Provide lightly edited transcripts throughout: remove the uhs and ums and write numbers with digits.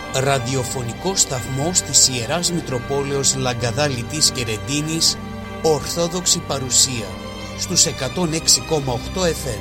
ραδιοφωνικός σταθμός της Ιεράς Μητροπόλεως Λαγκαδάλητης και Ρεντίνης, Ορθόδοξη παρουσία, στους 106,8 FM.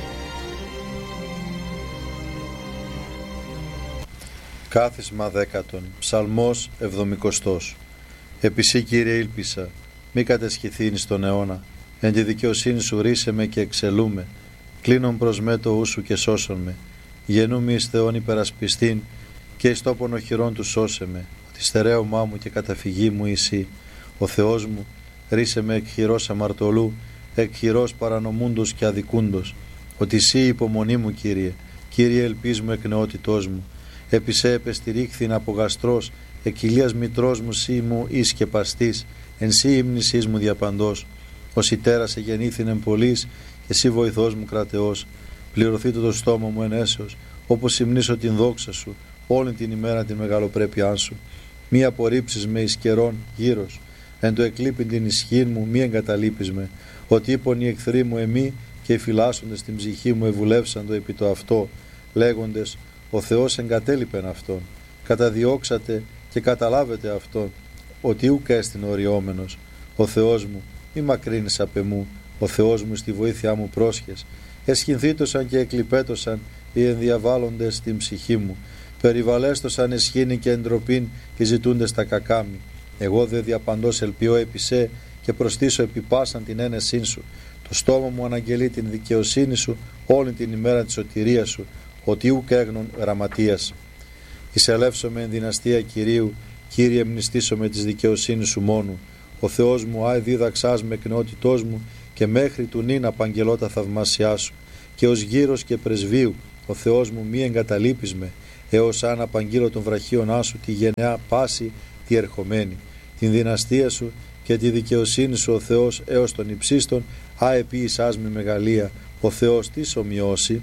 Κάθισμα 10. Ψαλμός 70. Επισύ, Κύριε, ήλπισα, μη κατεσχηθήνεις τον αιώνα. Εν τη δικαιοσύνη σου ρίσε με και εξελούμε. Κλείνον προς με το ου σου και σώσον με. Γεννούμι εις Θεόν υπερασπιστήν και εις τόπον οχυρών του σώσε με. Ότι στερέωμά μου και καταφυγή μου εσύ. Ο Θεός μου ρίσε με εκ χειρός αμαρτωλού, εκ χειρός παρανομούντος και αδικούντος. Ότι εσύ υπομονή μου, Κύριε, Κύριε ελπίς μου εκ νεότητός μου. Επισέ επεστηρίχθην από γαστρός, εκ ηλίας μητρός μου σύ μου εις και παστής, εν σύ ύμνησής μου διαπαντός. Ως ητέρας εγεννήθην εν πολλής, και εσύ βοηθός μου κρατεός. Πληρωθεί το στόμα μου εν έσεως, όπως υμνήσω την δόξα σου, όλη την ημέρα την μεγαλοπρέπειά σου. Μη απορρίψεις με εις καιρών γύρος, εν το εκλείπειν την ισχύν μου μη εγκαταλείπεις με. Ότι είπον οι εχθροί μου εμεί, και οι φυλάσσοντες την ψυχή μου ευουλεύσαντο επί το αυτό, λέγοντες, ο Θεός εγκατέλειπεν αυτόν. Καταδιώξατε και καταλάβετε αυτόν, ότι ούκ έστιν οριόμενος. Ο Θεός μου, μη μακρύνεις απ' εμού, ο Θεός μου στη βοήθειά μου πρόσχες. Εσχυνθήτωσαν και εκλειπέτωσαν οι ενδιαβάλλοντες την ψυχή μου. Περιβαλέστωσαν εσχήνη και εντροπήν και ζητούντες τα κακάμι. Εγώ δε διαπαντός ελπιώ επισέ και προστήσω επιπάσαν την ένεσήν σου. Το στόμα μου αναγγελεί την δικαιοσύνη σου όλη την ημέρα της σωτηρίας σου, ότι ούκ έγνων γραμματείας. Εισελεύσομαι εν δυναστεία Κυρίου, Κύριε μνηστήσω με της δικαιοσύνης σου μόνου. Ο Θεός μου άι δίδαξάς με εκ νεότητός μου, και μέχρι του νυν απαγγελώ τα θαυμάσιά σου. Και ως γύρος και πρεσβείου, ο Θεός μου μη εγκαταλείπεις με, έως αν απαγγείλω των βραχίωνά σου τη γενεά πάση τη ερχομένη. Την δυναστεία σου και τη δικαιοσύνη σου ο Θεός έως των υψίστων, αεπίησάς με μεγαλεία, ο Θεός της ομοιώσει.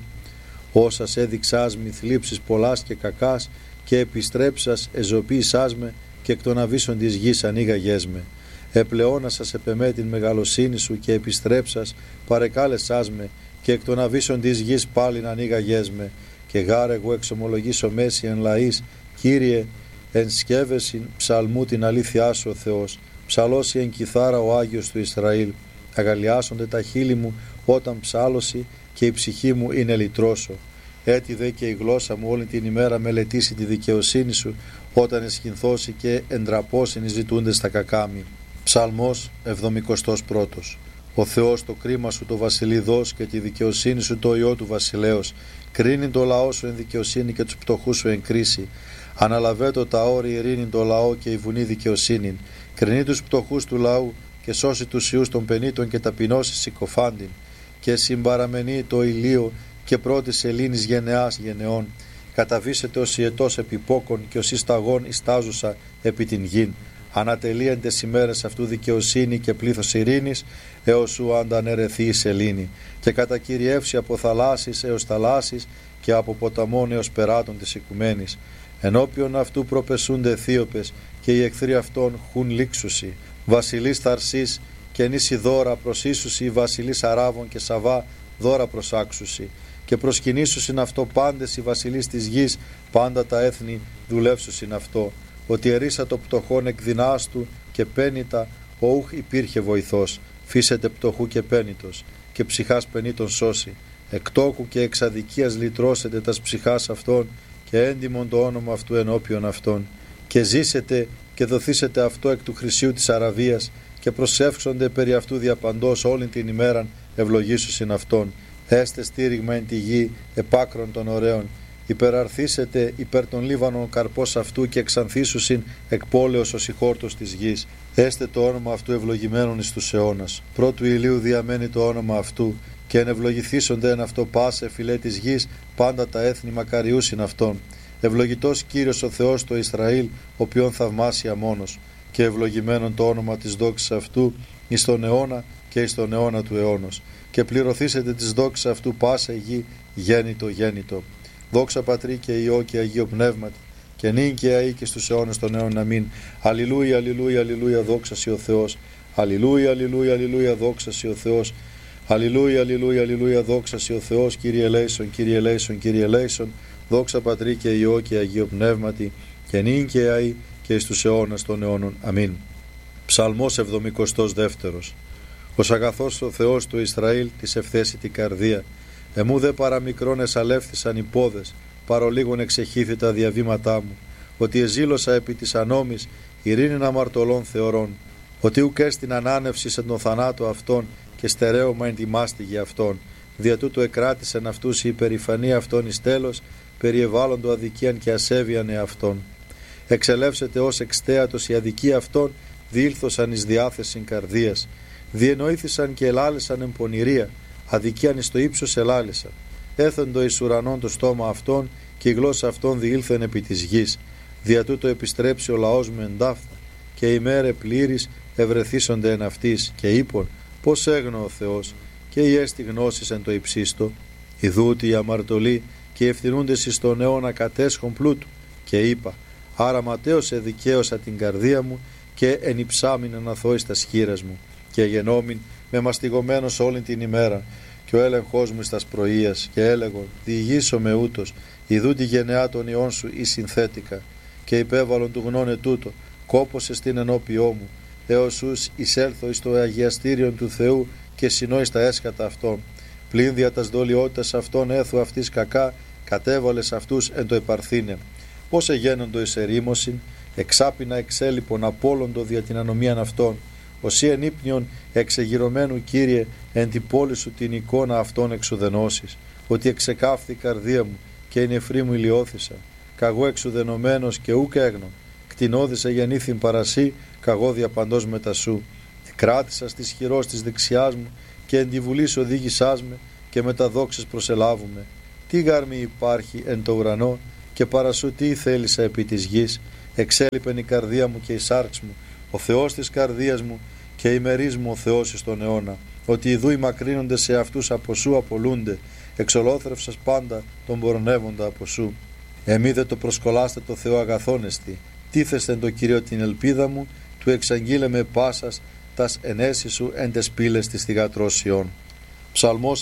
Όσας έδειξάς μη θλίψεις πολλάς και κακάς, και επιστρέψας εζωποίησάς με, και εκ των αβύσσων της γης ανοίγαγές με. Επλεώνασας επεμέ την μεγαλοσύνη σου, και επιστρέψας παρεκάλεσάς με, και εκ των αβύσσων της γης πάλιν ανοίγαγές με. Και γάρ εγώ εξομολογήσω μέση εν λαής, Κύριε εν σκεύεσιν ψαλμού την αλήθειά σου ο Θεός. Ψαλώσει εν κιθάρα ο Άγιος του Ισραήλ. Αγαλιάσονται τα χείλη μου όταν ψάλωση, και η ψυχή μου είναι λυτρώσω. Έτσι δε και η γλώσσα μου όλη την ημέρα μελετήσει τη δικαιοσύνη σου, όταν εσχυνθώσει και εντραπώσιν οι ζητούντες τα κακάμι. Ψαλμός 71. Ο Θεός το κρίμα σου το βασιλειδός, και τη δικαιοσύνη σου το ιό του βασιλέως. Κρίνει το λαό σου εν δικαιοσύνη, και τους πτωχούς σου εν κρίση. Αναλαβέτω τα όρη ειρήνην το λαό, και η βουνή δικαιοσύνην. Κρινεί τους πτωχούς του λαού, και σώσει τους ιούς των πενήτων, και ταπεινώσει συκοφάντην. Και συμπαραμενεί το ηλίο, και πρώτης σελήνης γενεάς γενεών. Καταβήσετε ως ιετός επιπόκον, και ως ισταγών ιστάζουσα επί την γην. Ανατελείεντες τις ημέρες αυτού δικαιοσύνη και πλήθος ειρήνης, έως σου αντανερεθεί η σελήνη. Και κατακυριεύσει από θαλάσσης έως θαλάσσης, και από ποταμών έως περάτων της οικουμένης. Ενώπιον αυτού προπεσούνται αιθίωπες, και οι εχθροί αυτών χουν λήξουσι. Βασιλείς Θαρσής και νήσι δώρα προσίσουσι, βασιλείς Αράβων και Σαβά δώρα προσάξουσι. Και προσκυνήσουσιν αυτό πάντες οι βασιλείς της γης, πάντα τα έθνη δουλεύσουσιν αυτό. Ότι ερίσα το πτωχόν εκ δεινάς του, και πένητα οούχ υπήρχε βοηθός. Φύσετε πτωχού και πένητος, και ψυχάς πενήτων σώσει. Εκ τόκου και εξ αδικίας λυτρώσετε τας ψυχάς αυτών, και έντιμον το όνομα αυτού ενώπιον αυτών. Και ζήσετε και δοθήσετε αυτό εκ του χρυσίου της Αραβίας, και προσεύξονται περί αυτού διαπαντός όλην την ημέραν ευλογήσουσιν αυτόν. Έστε στήριγμα εν τη γη επάκρον των ωραίων. Υπεραρθήσετε υπέρ των Λίβανων καρπός αυτού, και εξανθήσουσιν εκ πόλεως ως η χόρτος της γης. Έστε το όνομα αυτού ευλογημένον εις τους αιώνας. Πρώτου ηλίου διαμένει το όνομα αυτού, και ενευλογηθήσονται εν αυτό πάσε φυλέ της γης, πάντα τα έθνη μακαριούσιν αυτόν. Ευλογητός Κύριος ο Θεός το Ισραήλ, οποίον θαυμάσια μόνος. Και ευλογημένον το όνομα της δόξης αυτού εις τον αιώνα και εις τον αιώνα του αιώνος. Και πληρωθήσετε της δόξης αυτού πάσα η γη γέννητο γέννητο. Δόξα Πατρί και Υιό και Αγίο Πνεύματι, και νυν και αεί και στους αιώνες των αιώνων. Αμήν. Αλληλούια, αλληλούια, αλληλούια, δόξα σοι ο Θεός. Αλληλούια, αλληλούια, αλληλούια, δόξα σοι ο Θεός. Αλληλούια, αλληλούια, αλληλούια, δόξα σοι ο Θεός. Κύριε ελέησον, Κύριε ελέησον, Κύριε ελέησον. Δόξα Πατρί και Υιό και Αγίο Πνεύματι, και νυν και αεί και εις τους αιώνας των αιώνων. Αμήν. Ψαλμός 72. Ως αγαθός ο Θεός του Ισραήλ της ευθέσει την καρδία. Εμού δε παραμικρόν εσαλεύθησαν οι πόδες, παρολίγων εξεχήθη τα διαβήματά μου. Ότι εζήλωσα επί της ανόμης, ειρήνην αμαρτωλών θεωρών. Ότι ουκ έστιν ανάνευση εν τον θανάτο αυτών, και στερέωμα εν τη μάστιγη αυτών. Δια τούτο εκράτησεν αυτούς η υπερηφανία αυτών εις τέλος, περιεβάλλοντο αδικίαν και ασέβειαν εαυτών. Εξελεύσεται ως εξτέατος η αδικία αυτών, διήλθωσαν εις διάθεσιν καρδίας. Διενοήθησαν και ελάλησαν εν πονηρία, αδικίαν εις το ύψος ελάλησαν. Έθεντο εις ουρανών το στόμα αυτών, και η γλώσσα αυτών διήλθεν επί της γης. Δια τούτο επιστρέψει ο λαός μου εντάφθα, και οι μέρε πλήρης ευρεθήσονται εν αυτής, και είπον, πώς έγνω ο Θεός, και η έστι γνώσης εν το υψίστο. Ιδού ότι οι αμαρτωλοί και οι ευθυνούντες εις τον αιώνα κατέσχον πλούτου. Και είπα, άρα ματέως εδικαίωσα την καρδία μου, και ενυψάμιν αναθώης τα σχήρας μου. Και γενόμην με μαστιγωμένος όλη την ημέρα, και ο έλεγχός μου στας πρωίας, και έλεγον, διηγήσω με ούτως, ιδού τη γενεά των ιών σου ή συνθέτικα, και υπέβαλον του γνώνε τούτο, κόπωσε στην ενώπιό μου, έως ους εισέλθω εις το αγιαστήριον του Θεού, και συνώ εις τα έσχατα αυτών. Πλην δια τας δολιότητας αυτών έθου αυτής κακά, κατέβαλες αυτούς εν το επαρθήνε. Πώς εγένοντο εις ερήμωσιν, εξάπινα εξέλιπον απόλοντο δια την ανομίαν αυτών. Οσί εν ύπνιον εξεγυρωμένου Κύριε, εν την πόλη σου την εικόνα αυτών εξουδενώσεις. Ότι εξεκάφθη η καρδία μου, και η νεφρή μου ηλιώθησα. Καγώ εξουδενωμένος και ούκ έγνον. Κτηνώδησε γεννήθην παρασύ, καγώ διαπαντός μετά σου. Κράτησα στις χειρός της δεξιάς μου, και εν τη βουλής οδήγησάς με, και με τα δόξες προσελάβουμε. Τι γάρμη υπάρχει εν το ουρανό, και παρασού τι θέλησα επί της γης. Εξέλιπεν η καρδία μου και η σάρξ μου, ο Θεός της καρδίας μου, και ημερής μου ο Θεός εις τον αιώνα. Ότι ιδού οι μακρύνονται σε αυτούς από σου απολούνται, εξολόθρευσας πάντα τον πορνεύοντα από σου. Εμεί δε το προσκολάστε το Θεό αγαθόνεστη, τίθεστε εν το Κύριο την ελπίδα μου, του εξαγγείλε με πάσας τας ενέσεις σου εν τες πύλες της θυγατρώσιών. Ψαλμός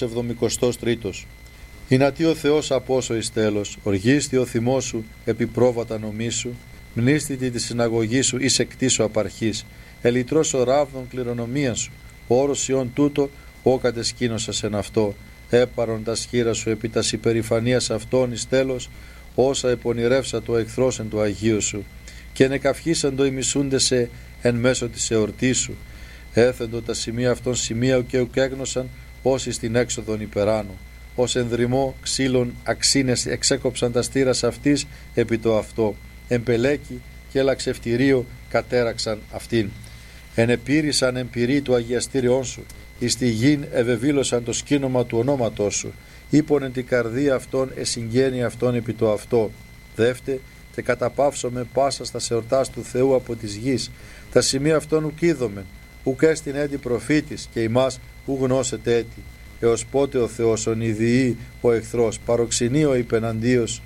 73. Ηνατί ο Θεός απόσο εις τέλος, οργίστη ο θυμός σου επί πρόβατα νομίσου, μνήστητη τη συναγωγή σου εις εκτίσου απαρχής, ελιτρός ο ράβδον κληρονομία σου, όρος ιών τούτο, ό κατεσκήνωσας εν αυτό, έπαρον τα σχήρα σου επί τας υπερηφανίας αυτών εις τέλος, όσα επονηρεύσα το εχθρός εν του Αγίου σου, και νεκαυχήσαν το ημισούντεσαι εν μέσω της εορτής σου. Έθεντο τα σημεία αυτών σημεία και ουκέγνωσαν όσοι στην έξοδον υπεράνω. Ως ενδρυμό ξύλων αξίνες εξέκοψαν τα στήρας αυτής επί το αυτό. Εμπελέκη και ελαξευτηρίο κατέραξαν αυτήν. Ενεπήρησαν εμπειρή του αγιαστήριών σου. Εις τη γην ευεβήλωσαν το σκήνομα του ονόματός σου. Είπον εν την καρδία αυτών εσυγγένει αυτών επί το αυτό. Δεύτε και καταπαύσω με πάσα στα εορτάς του Θεού από της γης. Τα σημεία αυτών ουκ είδομεν, ουκ έστιν έτη προφήτης, και ημάς ου γνώσετε έτη. Έως πότε ο Θεός ονειδιεί ο εχθρός, παροξενεί ο υπεναντίος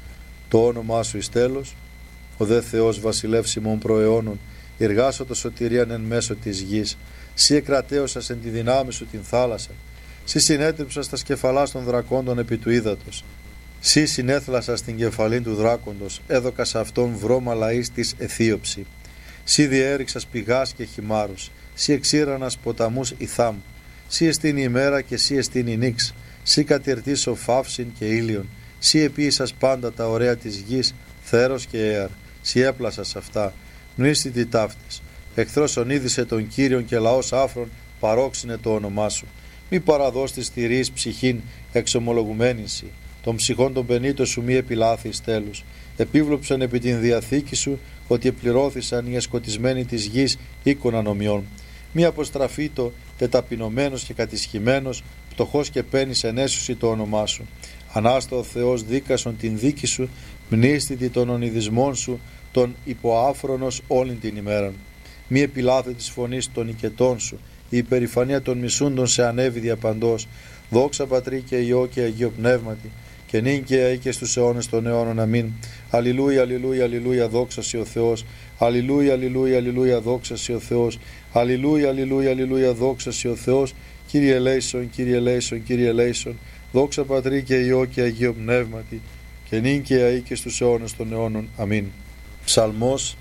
το όνομά σου εις τέλος. Ο δε Θεός βασιλεύσιμων προαιώνων, εργάσω το σωτηρίαν εν μέσω της γης. Σύ εκρατέωσας εν τη δυνάμει σου την θάλασσα. Σύ συνέτριψας τα σκεφαλάς των δρακόντων επί του ύδατος. Σύ συνέθλασας την κεφαλήν του δράκοντος, έδωκας αυτόν βρώμα λαής της αιθίωψη. Σύ διέριξας πηγάς και χυμάρους, σύ εξήρανας ποταμούς ηθάμ. Σύ εστίν η ημέρα και σύ εστίν η νύξ. Σύ κατηρτήσω φαύσιν και ήλιον. Σύ επίησας πάντα τα ωραία της γης, θέρος και έαρ. Σύ έπλασας αυτά, μνήστητη ταύτης. Εχθρός ονείδησε τον Κύριον και λαός άφρον παρόξυνε το όνομά σου. Μη παραδώστης τηρείς ψυχήν εξομολογουμένην σοι. Των ψυχών των πενήτων σου μη επιλάθεις τέλους. Επίβλοψαν επί την διαθήκη σου ότι επληρώθησαν οι εσκοτισμένοι της γης οίκων ανομιών. Μη αποστραφήτω τεταπεινωμένος και κατησχημένος, πτωχός και παίρνεις ενέσουσι το όνομά σου. Ανάστα ο Θεός δίκασον την δίκη σου, μνήστητη των ονειδισμών σου, τον υποάφρονος όλην την ημέραν. Μη επιλάθει της φωνής των οικετών σου, η υπερηφανία των μισούντων σε ανέβη διαπαντός. Δόξα Πατρί και Υιό και Αγίο Πνεύματι, και νυν και αεί και στους αιώνες των αιώνων. Αμήν. Αλληλούια, αλληλούια, αλληλούια, δόξα σοι ο Θεός. Αλληλούια, αλληλούια, αλληλούια, δόξα σοι ο Θεός. Αλληλούια, αλληλούια, αλληλούια, δόξα σοι ο Θεός. Κύριε ελέησον, Κύριε ελέησον, Κύριε ελέησον. Δόξα Πατρί και Υιό και Αγίο Πνεύματι, και νυν και αεί και στους αιώνες των αιώνων. Αμήν. Ψαλμός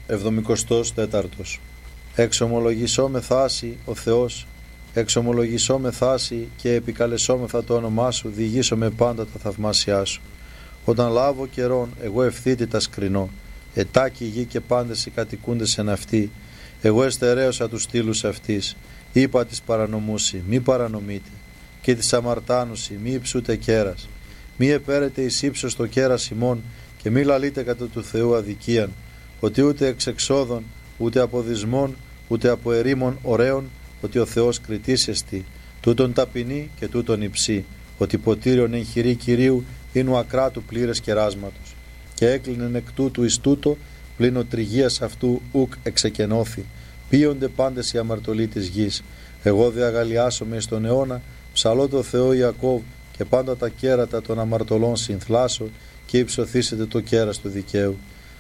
74. Εξομολογησόμεθα Άσι ο Θεός, εξομολογησόμεθα Άσι και επικαλεσόμεθα το όνομά σου, διηγήσομαι πάντα τα θαυμάσια σου. Όταν λάβω καιρόν, εγώ ευθύτητα σκρινώ, ετάκι γη και πάντες οι κατοικούντες εν αυτή. Εγώ εστερέωσα τους στήλους αυτής, είπα της παρανομούσι, μη παρανομείτε, και της αμαρτάνουσι, μη υψούτε κέρας. Μη επέρετε εις ύψος το κέρας ημών, και μη λαλείτε κατά του Θεού αδικίαν, ότι ούτε εξ εξόδων, ούτε από δυσμών, ούτε από ερήμων ωραίων, ότι ο Θεός κριτής εστι, τούτον ταπεινή και τούτον υψή, ότι ποτήριον εν χειρή Κυρίου είναι ο ακράτου πλήρες κεράσματος. Και έκλεινεν εκ τούτου εις τούτο, πλην ο τριγίας αυτού ουκ εξεκενώθη. Πίονται πάντες οι αμαρτωλοί της γης. Εγώ δε αγαλιάσομαι εις τον αιώνα, ψαλώ το Θεό Ιακώβ, και πάντα τα κέρατα των αμαρτωλών συνθλάσω, και υψωθήσετε το κέρας του δικαίου.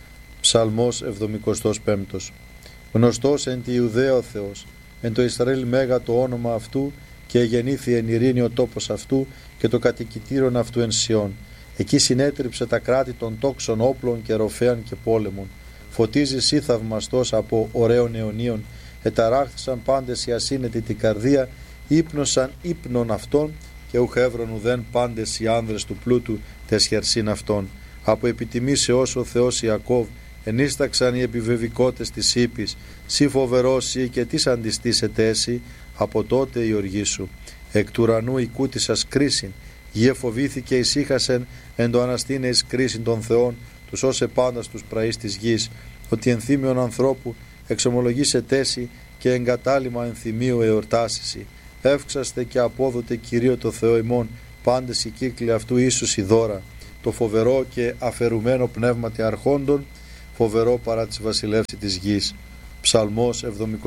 Ψαλμός 75. Γνωστός εν τη Ιουδαία ο Θεός, εν το Ισραήλ μέγα το όνομα αυτού, και εγεννήθη εν ειρήνη ο τόπος αυτού, και το κατοικητήρον αυτού εν Σιών. Εκεί συνέτριψε τα κράτη των τόξων όπλων και ροφέαν και πόλεμων. Φωτίζει σύ θαυμαστός από ωραίων αιωνίων, εταράχθησαν πάντες οι ασύνετοι την καρδία, ύπνωσαν ύπνων αυτών, και ουχ έβρον ουδέν πάντες οι άνδρες του πλούτου τες χερσίν αυτών. Από επιτιμήσεως ο Θεός Ιακώβ, ενίσταξαν οι επιβεβικότες της ύπης, σύ φοβερός ή και τις αντιστήσετε έσυ, από τότε η οργή σου. Εκ του ουρανού οικούτησας κρίσιν, γη εφοβήθηκε ησύχασεν, εν το αναστήνε εις κρίσιν των Θεών, τους όσε πάντα στους πραείς της γης, ότι ενθύμιον ανθρώπου εξομολογήσε τέση, και εγκατάλημα ενθυμίου εορτάσισι. Εύξαστε και απόδοτε Κυρίω το Θεό ημών, πάντες οι κύκλοι αυτού ίσους η δώρα. Το φοβερό και αφαιρουμένο πνεύματι αρχόντων, φοβερό παρά της βασιλεύση της γης. Ψαλμός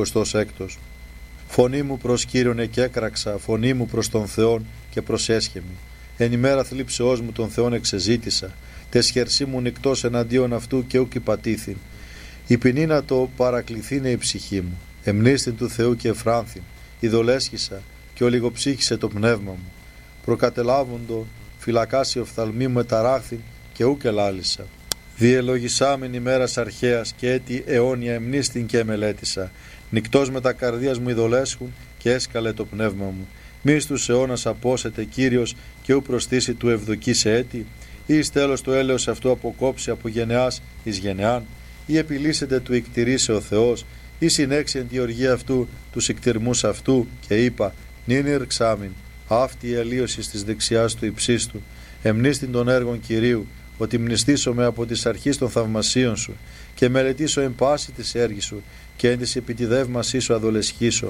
76. Φωνή μου προς Κύριον εκέκραξα, φωνή μου προς τον Θεόν και προσέσχεμη. Εν ημέρα θλίψεώς μου τον Θεόν εξεζήτησα, τες χερσί μου νυκτός εναντίον αυτού και ουκ υπατήθην. Η ποινή να το παρακληθήνε η ψυχή μου, εμνίστην του Θεού και εφράνθην, ειδολέσχησα και ολιγοψύχησε το πνεύμα μου. Προκατελάβοντο φυλακάσει οφθαλμή μου εταράχθην και ουκ ελάλησα. Διελογισάμεν ημέρας αρχαίας και έτη αιώνια εμνίστην και εμελέτησα. Νυκτός με τα καρδίας μου ειδολέσχουν και έσκαλε το πνεύμα μου. Μη στους αιώνας απόσετε Κύριος και ου προστήσει του ευδοκή σε έτη, ή εις τέλος το έλεος αυτού αποκόψει από γενεάς εις γενεάν, ή επιλύσετε του ικτηρήσε ο Θεός, ή συνέξει εν τη οργή αυτού τους ικτηρμούς αυτού, και είπα, νυν ηρξάμιν, αυτή η αλλίωση της δεξιάς του υψίστου, εμνίστην των έργων Κυρίου, ότι μνηστήσομαι από τις αρχής των θαυμασίων σου, και μελετήσω εν πάση της έργη σου, και εν της επιτιδεύμασής σου αδολεσχήσω.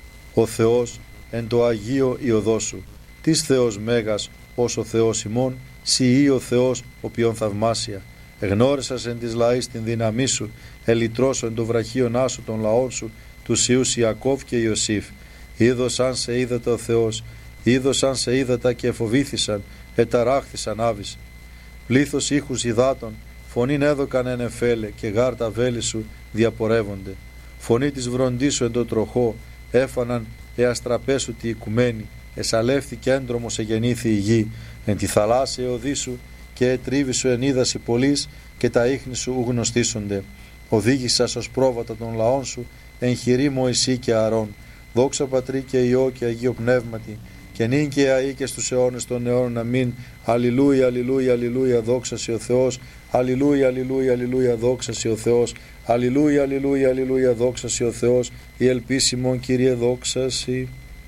Ο Θεός εν το Αγίο η οδό σου, της Θεός μέγας ως ο Θεός ημών, σοι ή ο Θεός οποίον θαυμάσια. Εγνώρισας εν της λαής την δύναμή σου, ελυτρώσω εν το βραχίον άσου των λαών σου, τους Ιούς Ιακώβ και Ιωσήφ. Είδωσαν σε είδατα ο Θεός, είδωσαν σε είδατα και εφοβήθησαν, εταράχθησαν άβης. Πλήθος ήχους υδάτων, φωνήν έδωκαν εν εφέλε, και γάρτα βέλη σου διαπορεύονται. Φωνή της βροντής σου εν το τροχό, έφαναν εαστραπέσου τη οικουμένη, εσαλεύθηκε έντρομος εγεννήθη η γη, εν τη θαλάσσια οδή σου, και ετρίβη σου εν είδαση πολλής, και τα ίχνη σου γνωστήσονται. Οδήγησας ως πρόβατα των λαών σου, εν χειρή Μωυσή και Αρών. Δόξα Πατρί και Υιό και Αγίο Πνεύματι, και νυν και αεί και στους αιώνες των αιώνων. Αμήν. Αλληλούια, αλληλούια, αλληλούια, δόξα σε ο Θεός. Αλληλούια, αλληλούια, αλληλούια, δόξα σε ο Θεός. Αλληλούια, αλληλούια, αλληλούια, δόξα σε ο Θεός. Η ελπίσιμον Κύριε δόξα σε.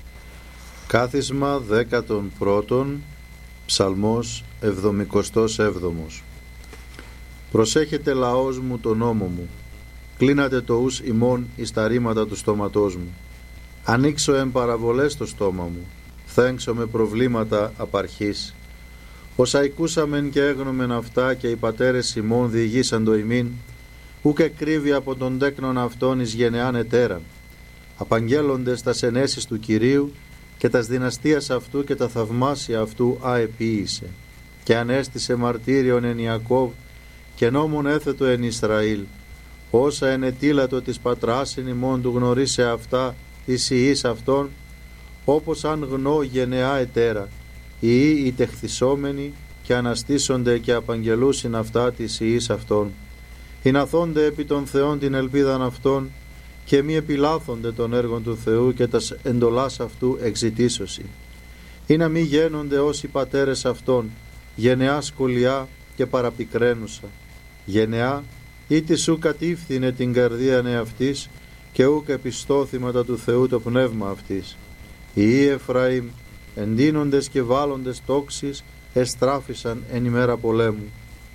Κάθισμα 11. Ψαλμός 77. Προσέχετε λαός μου τον νόμο μου, κλείνατε το ους ημών εις τα ρήματα του στόματός μου. Ανοίξω εν παραβολές το στόμα μου, θέξω με προβλήματα απαρχής. Όσα οικούσαμεν και έγνομεν αυτά, και οι πατέρες ημών διηγήσαν το ημίν, ουκ εκρύβει από τον τέκνον αυτόν εις γενεάν ετέραν. Απαγγέλλοντες τας ενέσεις του Κυρίου, και τας δυναστείας αυτού και τα θαυμάσια αυτού αεποίησε. Και ανέστησε μαρτύριον εν Ιακώβ, και νόμον έθετο εν Ισραήλ. Όσα ενετήλατο της πατράσιν ημών του γνωρίσε αυτά εις ιής αυτών, όπως αν γνώ γενεά ετέρα, οι τεχθισόμενοι, και αναστήσονται και απαγγελούσιν αυτά της ιής αυτών. Ηναθώνται επί των Θεών την ελπίδαν αυτών και μη επιλάθονται των έργων του Θεού και τας εντολάς αυτού εξητήσωση. Ή να μη γένονται όσοι πατέρες αυτών, γενεά σκολιά και παραπικραίνουσα. Γενεά ή τη σου κατήφθηνε την καρδία εαυτής και ούκ επιστώθηματα του Θεού το πνεύμα αυτής. Οι Εφραήμ, εντείνοντες και βάλλοντες τόξεις, εστράφησαν εν ημέρα πολέμου.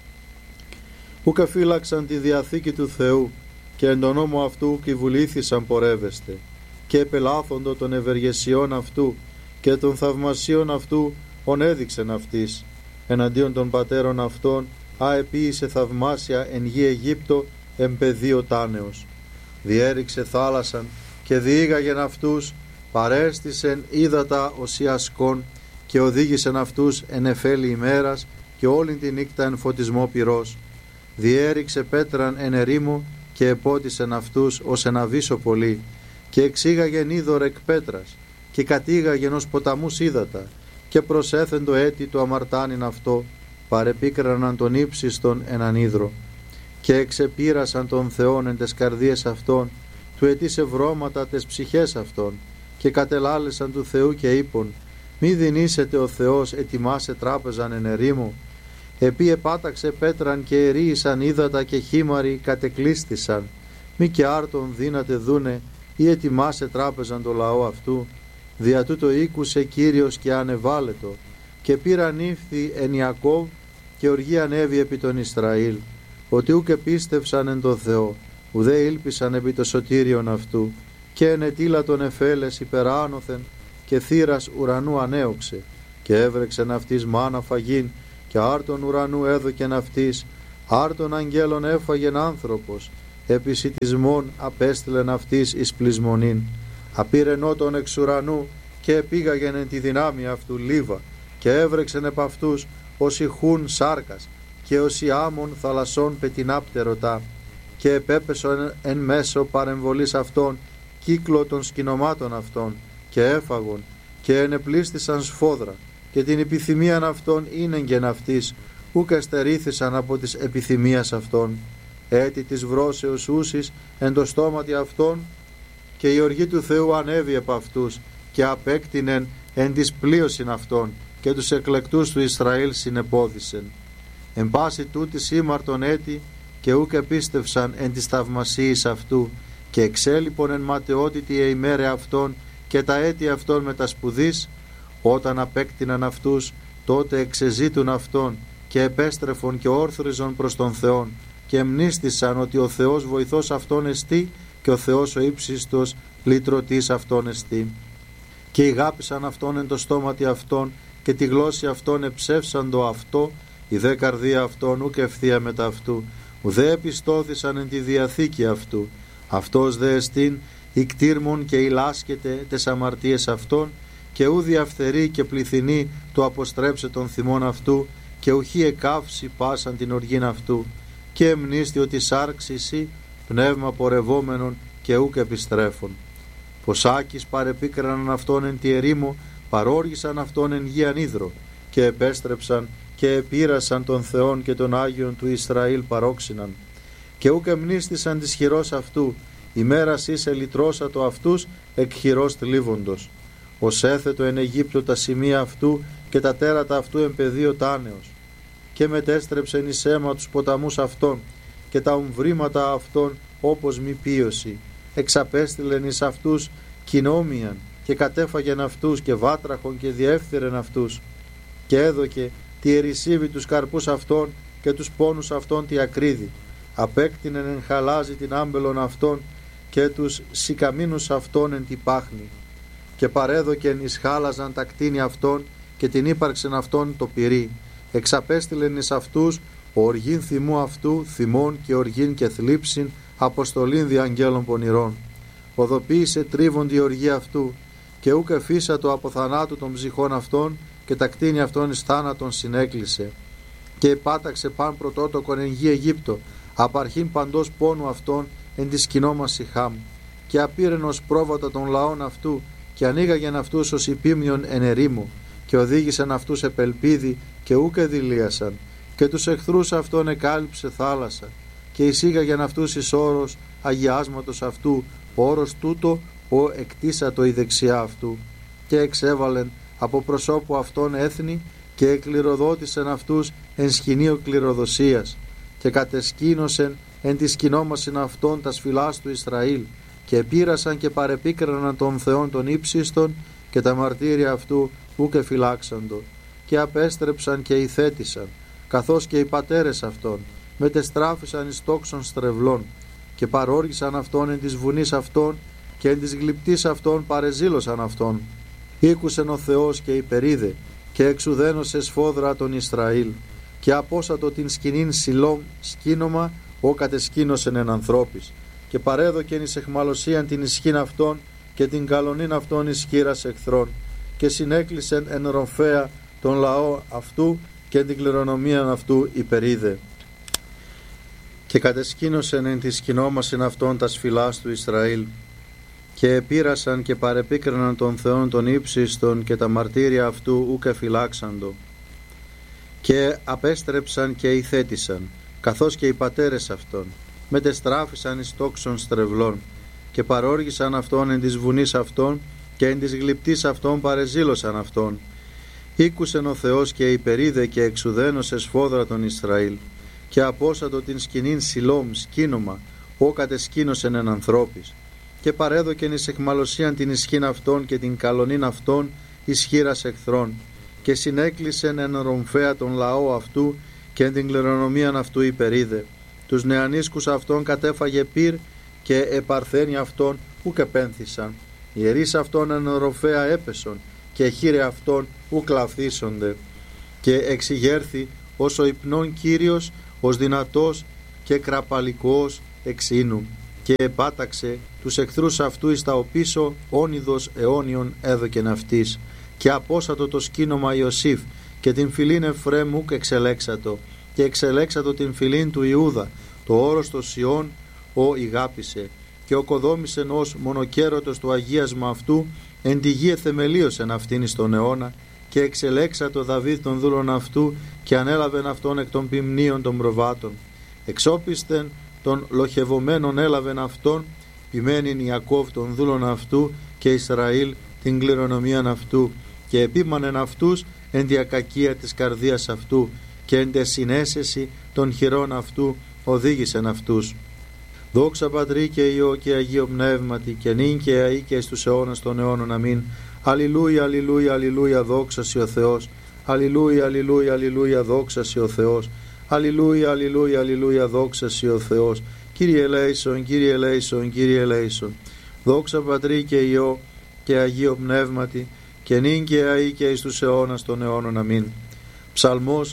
Ούκ εφύλαξαν τη διαθήκη του Θεού και εν τον νόμο αυτού κυβουλήθησαν πορεύεστε και επελάθοντο των ευεργεσιών αυτού και των θαυμασίων αυτού ονέδειξεν αυτής εναντίον των πατέρων αυτών αεποίησε θαυμάσια εν γη Αιγύπτο εν πεδίο τάνεως. Διέριξε θάλασσαν και διήγαγεν αυτούς, παρέστησεν ύδατα οσιασκών και οδήγησεν αυτούς εν εφέλη ημέρας και όλην τη νύκτα εν φωτισμό πυρός. Διέριξε πέτραν εν ερήμο και επότισεν αυτούς ως εν αβύσσο πολύ και εξήγαγεν είδωρ εκ πέτρας και κατήγαγεν ως ποταμούς ύδατα και προσέθεν το έτη του αμαρτάνιν αυτό, παρεπίκραναν τον ύψιστον εν ανίδρο και εξεπήρασαν τον Θεόν εν τες καρδίες αυτών, του ετήσε βρώματα τες ψυχές αυτών και κατελάλεσαν του Θεού και είπον, μη δινήσετε ο Θεός ετοιμάσε τράπεζαν εν ερήμο. Επί επάταξε πέτραν και ερίησαν ύδατα και χήμαροι κατεκλείστησαν, μη και άρτον δύνατε δούνε ή ετοιμάσε τράπεζαν το λαό αυτού. Δια τούτο ήκουσε Κύριος και ανεβάλετο και πήραν ύφθη εν Ιακώβ και οργή ανέβη επί τον Ισραήλ, ότι ούκ επίστευσαν εν το Θεό, ουδέ ήλπισαν επί το σωτήριον αυτού και ενετήλα τον εφέλες υπεράνωθεν και θύρας ουρανού ανέωξε και έβρεξεν αυτής μάνα φαγήν και άρτον ουρανού έδωκεν αυτής, άρτον αγγέλων έφαγεν άνθρωπος, επισιτισμόν απέστειλεν αυτής εις πλεισμονήν. Απήρενό τον εξ ουρανού και επήγαγεν εν τη δυνάμει αυτού λίβα και έβρεξεν επ' αυτούς όσοι χούν σάρκας και όσοι άμμων θαλασσών πετεινάπτερωτά και επέπεσον εν μέσω παρεμβολής αυτών κύκλο των σκηνομάτων αυτών και έφαγον και ενεπλίστησαν σφόδρα και την επιθυμίαν αυτών ίνεγγεν αυτής ούκ εστερήθησαν από της επιθυμίας αυτών. Έτη της βρώσεως ούσης εν το στόματι αυτών και η οργή του Θεού ανέβη επ' αυτούς και απέκτηνεν εν της πλείωσιν αυτών και τους εκλεκτούς του Ισραήλ συνεπώδησεν. Εν πάση τούτης ήμαρτον έτη και ούκ επίστευσαν εν της θαυμασίης αυτού και εξέλιπον εν ματαιότητη ημέρε αυτών και τα έτη αυτών με τα σπουδής. Όταν απέκτηναν αυτούς τότε εξεζήτουν αυτόν και επέστρεφον και όρθριζον προς τον Θεόν και εμνίστησαν ότι ο Θεός βοηθός αυτόν εστί και ο Θεός ο ύψιστος λυτρωτής αυτόν εστί. Και ηγάπησαν αυτόν εν το στόματι αυτών και τη γλώσση αυτών εψεύσαν το αυτό, η δε καρδία αυτών ούκ ευθεία μετά αυτού, ουδέ επιστώθησαν εν τη διαθήκη αυτού. Αυτός δε εστίν η κτήρμον και ηλάσκεται τες αμαρτίες αυτών και ου διαφθερεί και πληθυνεί το αποστρέψε των θυμών αυτού και ουχή εκάυση πάσαν την οργήν αυτού και εμνίστη ότι σάρξει εσύ πνεύμα πορευόμενον και ούκ επιστρέφων. Ποσάκης παρεπίκραναν αυτόν εν τη ερήμο, παρόργησαν αυτόν εν γη ανίδρο και επέστρεψαν και επήρασαν τον Θεόν και τον Άγιον του Ισραήλ παρόξυναν και ούκ εμνίστησαν της χειρός αυτού, ημέρας είσαι λυτρώσατο αυτούς εκ χειρός θλίβοντος. Ως έθετο εν Αιγύπτο τα σημεία αυτού και τα τέρατα αυτού εν πεδίο τάνεως και μετέστρεψεν εις αίμα τους ποταμούς αυτών και τα ομβρήματα αυτών όπως μη πίωση. Εξαπέστειλεν εις αυτούς κοινόμιαν και κατέφαγεν αυτούς και βάτραχον και διέφθυρεν αυτούς και έδωκε τη ερησίβη τους καρπούς αυτών και τους πόνους αυτών τη ακρίδη. Απέκτηνεν εν χαλάζι την άμπελον αυτών και τους σικαμίνους αυτών εν τη πάχνη και παρέδοκεν εις χάλαζαν τα κτίνη αυτών και την ύπαρξεν αυτών το πυρί. Εξαπέστειλεν εις αυτούς οργήν θυμού αυτού, θυμών και οργήν και θλίψην, αποστολήν δι' αγγέλων πονηρών. Οδοποίησε τρίβον τη οργή αυτού και ούκ εφίσατο από θανάτου των ψυχών αυτών και τα κτίνη αυτών εις θάνατον συνέκλεισε. Και επάταξε παν πρωτότοκον εν γη Αιγύπτο, απαρχήν παντός πόνου αυτών εν τη σκηνόμαση Χάμ και απήρεν ως πρόβατα των λαών αυτού και ανοίγαγεν αυτούς ως υπήμνιον εν ερήμο και οδήγησεν αυτούς επελπίδι και ούκ εδηλίασαν, και τους εχθρούς αυτών εκάλυψε θάλασσα, και εισήγαγεν αυτούς εις όρος αγιάσματος αυτού, όρος τούτο ο εκτίσατο η δεξιά αυτού, και εξέβαλεν από προσώπου αυτών έθνη και εκληροδότησεν αυτούς εν σκηνείο κληροδοσίας, και κατεσκήνωσεν εν τη σκηνόμασιν αυτών τας φυλάς του Ισραήλ, και επήρασαν και παρεπίκραναν των Θεών των ύψιστων, και τα μαρτύρια αυτού ούκ εφυλάξαντο, και απέστρεψαν και ηθέτησαν, καθώς και οι πατέρες αυτών, μετεστράφησαν εις τόξων στρεβλών, και παρόργησαν αυτόν εν της βουνής αυτών, και εν της γλυπτής αυτών παρεζήλωσαν αυτόν. Ήκουσεν ο Θεός και υπερίδε, και εξουδένωσε σφόδρα τον Ισραήλ, και απόσατο την σκηνήν Σιλόμ σκήνομα, ο κατεσκήνωσεν εν ανθρώπης, και παρέδοκεν εις εχμαλωσίαν την ισχύν αυτών, και την καλονήν αυτών εις χείρας εχθρών, και συνέκλεισεν εν ρομφαία τον λαό αυτού, και την κληρονομίαν αυτού υπερίδε. Και κατεσκήνωσεν εν τη σκηνόμασιν αυτών τας φυλάς του Ισραήλ, και επήρασαν και παρεπίκραναν των Θεών των ύψιστων, και τα μαρτύρια αυτού ούκ εφυλάξαντο, και απέστρεψαν και ηθέτησαν, καθώς και οι πατέρες αυτών, μετεστράφησαν εις τόξων στρεβλών, και παρόργησαν αυτόν εν της βουνής αυτών, και εν της γλυπτής αυτών παρεζήλωσαν αυτόν. Ήκουσεν ο Θεός και υπερίδε, και εξουδένωσε σφόδρα τον Ισραήλ, και απόσατο την σκηνήν Σιλόμ σκήνομα, ο κατεσκήνωσεν εν ανθρώπης, και παρέδοκεν εις εχμαλωσίαν την ισχύν αυτών, και την καλονήν αυτών εις χείρας εχθρών, και συνέκλεισεν εν ρομφαία τον λαό αυτού, και εν την κληρονομίαν αυτού υπερίδε. Τους νεανίσκους αυτών κατέφαγε πυρ, και επαρθένοι αυτών ουκ επένθησαν. Οι ιερείς αυτών εν ρομφαία έπεσον, και χείρε αυτών ουκ λαυθίσονται. Και εξηγέρθη ως ο υπνών Κύριος, ως δυνατός και κραπαλικός εξήνου, και επάταξε τους εχθρούς αυτού εις τα οπίσω, όνειδος αιώνιον έδωκεν αυτής, και απόσατο το σκήνομα Ιωσήφ, και την φυλήν Εφραίμ ουκ εξελέξατο, και εξελέξατο την φυλήν του Ιούδα, το όρος το Σιών ο ηγάπησε, και οκοδόμησεν ως μονοκέρωτος του αγίασμα αυτού, εν τη γη εθεμελίωσεν αυτήν εις τον αιώνα, και εξελέξατο Δαβίδ των δούλων αυτού, και ανέλαβεν αυτόν εκ των ποιμνίων των προβάτων. Εξόπιστεν των λοχευωμένων έλαβεν αυτόν, ποιμένην Ιακώβ των δούλων αυτού, και Ισραήλ την κληρονομίαν αυτού, και επίμανεν αυτούς εν τη ακακία της καρδίας αυτού, και εν τε συνέσεση των χειρών αυτού οδήγησεν αυτούς. Δόξα Πατρί και Υιό και Αγίο Πνεύματι, και νυν και αεί και στους αιώνας των αιώνων. Αμήν. Αλληλούια, αλληλούια, αλληλούια, δόξα σοι ο Θεός. Αλληλούια, αλληλούια, αλληλούια, δόξα σοι ο Θεός. Αλληλούια, αλληλούια, αλληλούια, δόξα σοι ο Θεός. Κύριε ελέησον, Κύριε ελέησον, Κύριε ελέησον. Δόξα Πατρί και Υιό και Αγίο Πνεύματι, και νυν και αεί και εις τους αιώνας των αιώνων. Αμήν. Ψαλμός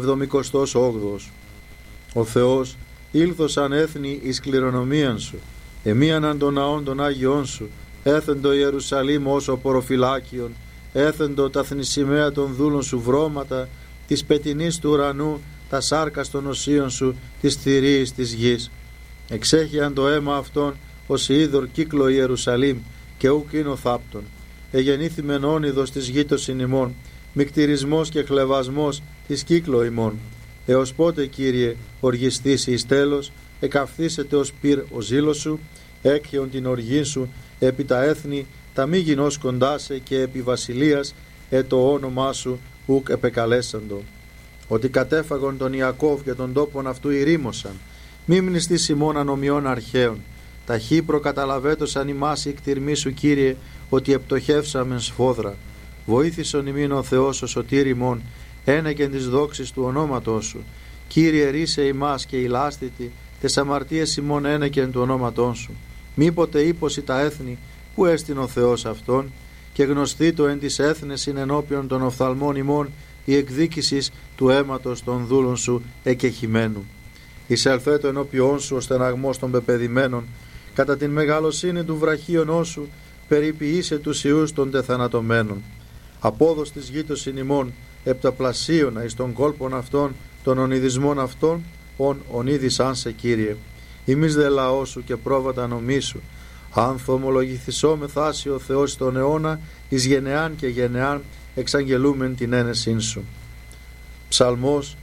78. Ο Θεός ήλθος έθνη εις κληρονομίαν σου, εμίαναν των ναών των Άγιών σου, έθεντο Ιερουσαλήμ ως ο ποροφυλάκιον, έθεντο τα θνησιμαία των δούλων σου βρώματα, της πετινής του ουρανού, τα σάρκας των οσίων σου, της θηρίης της γης. Εξέχειαν το αίμα αυτών ως είδωρ κύκλο Ιερουσαλήμ, και ουκ είναι ο θάπτων. Εγεννήθημεν όνειδος της γήτωσιν ημών, μικτηρισμός και χλεβασμός της κύκλο ημών. Έως πότε, Κύριε, οργιστήσει εις τέλος, εκαυθήσετε ως πυρ ο ζήλος σου, έκχεον την οργή σου επί τα έθνη, τα μη γινώσκοντάσε, και επί βασιλείας το όνομά σου ουκ επεκαλέσαντο. Ότι κατέφαγον τον Ιακώβ και τον τόπον αυτού ηρήμωσαν, μη μνηστείς ημών ανομιών αρχαίων. Ταχύ προκαταλαβέτωσαν ημάς η κτηρμή σου, Κύριε, ότι επτοχεύσαμεν σφόδρα. Βοήθησον ημίν ο Θεός ο σωτήρ ημών, ένεκεν της δόξης του ονόματός σου. Κύριε, ρίσε ημάς και ηλάστητη, τες αμαρτίες ημών ένεκεν του ονόματός σου. Μήποτε ύποσι τα έθνη, που έστειν ο Θεός αυτόν, και γνωστή το εν της έθνεσιν ενώπιον των οφθαλμών ημών η εκδίκησης του αίματος των δούλων σου εκεχημένου. Εισελθέτω ενώπιόν σου ο στεναγμός των πεπεδημένων, κατά την μεγαλοσύνη του βραχίωνός σου περιποιήσε τους ιούς των τεθανατωμένων. Απόδος της γήτωσιν ημών επταπλασίωνα εις των κόλπων αυτών, των ονειδισμών αυτών, ονίδησαν σε, Κύριε. Ημείς δε λαό σου και πρόβατα νομί σου. Αν θομολογηθισόμεθα ο Θεός στον αιώνα, εις γενεάν και γενεάν, εξαγγελούμεν την ένεσήν σου. Ψαλμός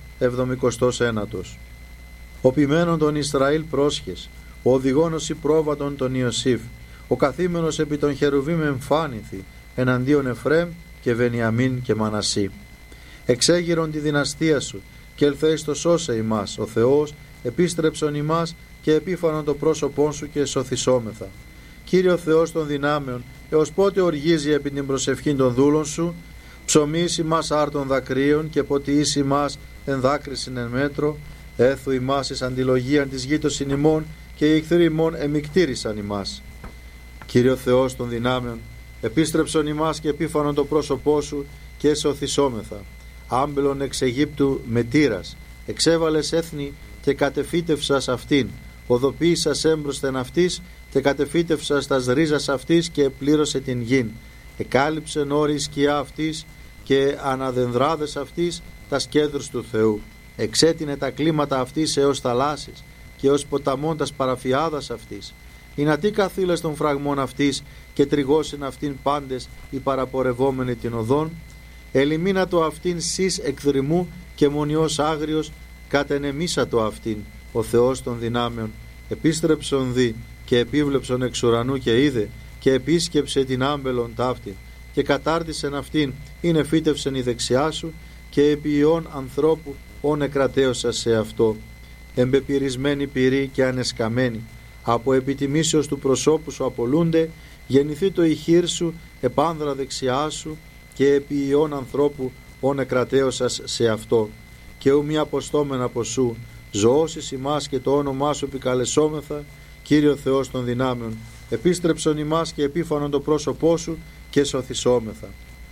79. Ο ποιμένον των Ισραήλ πρόσχες, ο οδηγόνος η πρόβατον των Ιωσήφ, ο καθήμενος επί των χερουβίμ εμφάνηθη, εναντίον Εφρέμ και Βενιαμίν και Μανασί. Εξέγειρον τη δυναστεία σου, και ελθέεις το σώσε ημάς, ο Θεός, επίστρεψον ημάς και επίφανον το πρόσωπόν σου και εσωθησόμεθα. Κύριε ο Θεός των δυνάμεων, έως πότε οργίζει επί την προσευχήν των δούλων σου, ψωμείς ημάς άρτων δακρύων και ποτιείς ημάς εν δάκρυσιν εν μέτρο, έθου ημάς εις αντιλογίαν της γήτωσιν ημών και οι εχθροί ημών εμικτήρισαν ημάς. Κύριε ο Θεός των δυνάμεων, επίστρεψον ημάς και επίφανον το πρόσωπό σου και εσωθησόμεθα. Άμπελον εξ Αιγύπτου με τύρας, εξέβαλες έθνη και κατεφύτευσας αυτήν, οδοποίησας έμπροσθεν αυτής και κατεφύτευσας τας ρίζας αυτής και επλήρωσε την γην. Εκάλυψεν όρη η σκιά αυτής και αναδενδράδες αυτής τας κέντρους του Θεού. Εξέτεινε τα κλίματα αυτής έως θαλάσσης και ως ποταμών τας παραφιάδας αυτής. Ινατί καθήλες των φραγμών αυτής και τριγώσιν αυτήν πάντες οι παραπορευόμενοι την οδόν. Ελιμίνα το αυτήν σεις εκδρυμού και μονιός άγριος κατενεμίσα το αυτήν. Ο Θεός των δυνάμεων επίστρεψον δι και επίβλεψον εξ ουρανού και είδε και επίσκεψε την άμπελον ταύτην και κατάρτισεν αυτήν είναι φύτευσεν η δεξιά σου και επί ιών ανθρώπου όν εκρατέωσα σε αυτό. Εμπεπυρισμένη πυρή και ανεσκαμένη από επιτιμήσεως του προσώπου σου απολούνται, γεννηθεί το ηχείρ σου επάνδρα δεξιά σου και επί ιών ανθρώπου όν εκρατέωσας σε αυτό. Και ου μη αποστόμεν από σου, ζωώσεις ημάς και το όνομά σου επικαλεσόμεθα, Κύριο Θεός των δυνάμεων, επίστρεψον ημάς και επίφανον το πρόσωπό σου και σωθησόμεθα.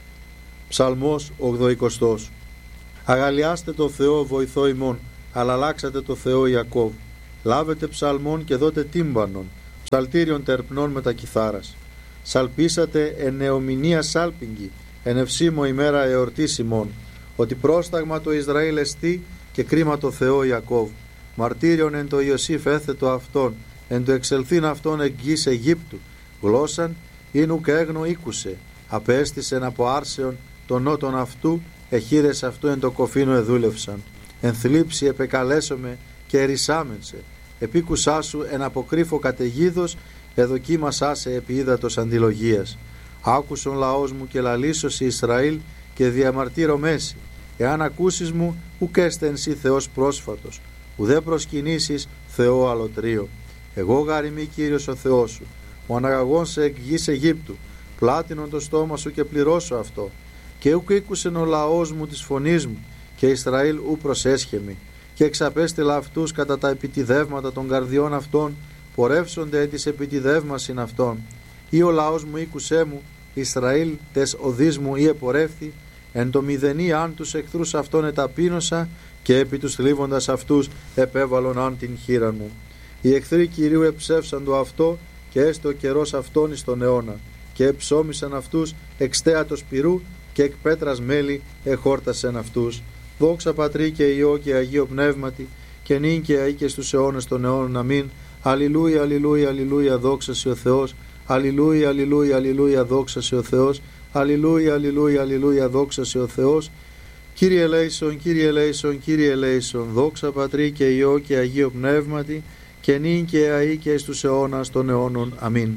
Ψαλμός 80. Αγαλιάστε το Θεό βοηθό ημών, αλλά αλλάξατε το Θεό Ιακώβ. Λάβετε ψαλμών και δώτε τύμπανον, ψαλτήριον τερπνών με τα κιθάρας. Σαλπίσατε εν νεομηνία σάλπιγγι, εν ευσήμω ημέρα εορτής ημών, ότι πρόσταγμα το Ισραήλ εστί και κρίμα το Θεό Ιακώβ. Μαρτύριον εν το Ιωσήφ έθετο αυτόν, εν το εξελθήν αυτόν εκ γης Αιγύπτου. Γλώσσαν ίνου και έγνο ήκουσε, απέστησεν από άρσεων των νότων αυτού, εχείρες αυτού εν το κοφίνο εδούλευσαν. Εν θλίψη επεκαλέσομαι και ερησάμενσε, επίκουσά σου εν αποκρύφω καταιγίδος, εδοκίμασά σε επί ύδατος αντιλογίας. Άκουσον λαός μου και λαλήσωση Ισραήλ και διαμαρτύρω μέση. Εάν ακούσεις μου, ουκ έστε εν σύ Θεός πρόσφατος, ουδέ προσκυνήσεις Θεό αλωτρίο. Εγώ γαριμί Κύριος ο Θεός σου, ο αναγαγών σε εκ γης Αιγύπτου, πλάτινον το στόμα σου και πληρώσω αυτό. Και ουκ ήκουσεν ο λαός μου της φωνής μου, και Ισραήλ ου προσέσχεμη. Και εξαπέστειλα αυτούς κατά τα επιτιδεύματα των καρδιών αυτών, πορεύσονται τις επιτιδεύμασιν αυτών. Ή ο λαός μου ήκουσέ μου, Ισραήλ τες οδείς μου ή επορεύθη, εν το μηδενή αν τους εχθρούς αυτών εταπείνωσα, και επί τους θλίβοντας αυτούς επέβαλον αν την χείρα μου. Οι εχθροί Κυρίου εψεύσαν το αυτό, και έστω ο καιρός αυτόν εις τον αιώνα, και εψώμησαν αυτούς εξ θέατος πυρού, και εκ πέτρας μέλη εχόρτασεν αυτούς. Δόξα Πατρί και Υιό και Αγίο Πνεύματι, και νυν και αεί και στους αιώνες των αιώνων. Αμήν. Αλληλούια, αλληλούια, αλληλούια, δόξα σε ο Θεός. Αλληλούια, αλληλούια, αλληλούια, δόξα σε ο Θεός. Αλληλούια, αλληλούια, αλληλούια, δόξα σε ο Θεός. Κύριε ελέησον, Κύριε ελέησον, Κύριε ελέησον. Δόξα Πατρί και Υιό και Αγίο Πνεύματι, και νυν και αεί και στους αιώνας των αιώνων. Αμήν.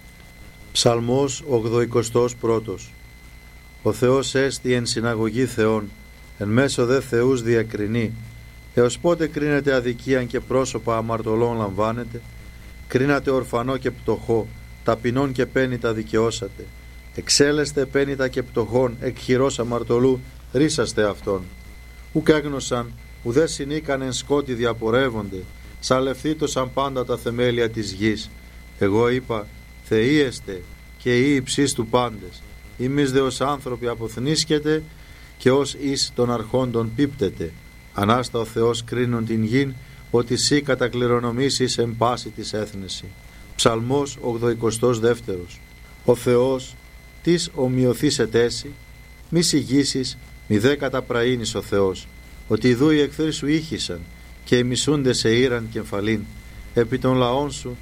Ψαλμός 81. Ο Θεός έστι εν συναγωγή Θεών, εν μέσω δε Θεούς διακρινεί. Έως πότε κρίνεται αδικίαν και πρόσωπα αμαρτωλών λαμβάνετε? Κρίνατε ορφανό και πτωχό, ταπεινών και πένητα δικαιώσατε. Εξέλεστε πένητα και πτωχών, εκ χειρός αμαρτωλού ρίσαστε αυτόν. Ουκ έγνωσαν, ουδέ συνήκαν εν σκότη διαπορεύονται, σαλευθήτωσαν πάντα τα θεμέλια της γης. Εγώ είπα, Θεοί εστε και οι υψείς του πάντες. Εμείς δε ως άνθρωποι αποθνίσκετε και ως εις των αρχόντων πίπτετε. Ανάστα ο Θεός κρίνουν την γην, ότι σύ κατακληρονομήσεις εν πάση της έθνεση. Ψαλμός 82. Ο Θεός της ομοιωθήσετε έσυ, μη συγγύσεις, μη δε καταπραήνεις ο Θεός, ότι ιδού οι εχθροί σου ήχησαν και οι μισούντες σε ήραν κεφαλήν. Επί των λαών σου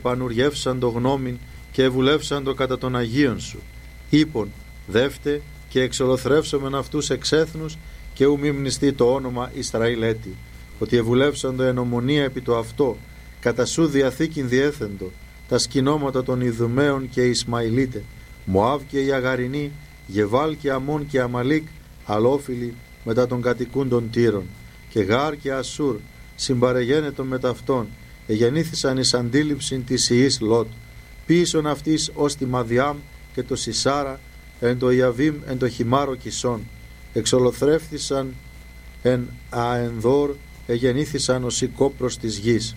κατεπανουργεύσαν το γνώμην και ευουλεύσαν το κατά των Αγίων σου. Είπον, δεύτε και εξολοθρεύσομεν αυτούς εξ έθνους, και ου μη μνηστεί το όνομα Ισραήλ έτη, ότι ευουλεύσαντο εν ομονία επί το αυτό, κατά σου διαθήκην διέθεντο, τα σκηνώματα των Ιδουμαίων και Ισμαηλίτε, Μωάβ και οι Αγαρινοί, Γεβάλ και Αμών και Αμαλίκ, αλόφιλοι μετά των κατοικούντων Τύρων, και Γάρ και Ασούρ, συμπαρεγένετον με ταυτόν, εγεννήθησαν εις αντίληψην της ιής Λότ, πίσον αυτής ως τη Μαδιάμ και το Σισάρα, εν το Ιαβίμ εν το Χιμάρο Κισόν, εξολοθρεύθησαν εν Αενδόρ, εγεννήθησαν ως η κόπρος της γης.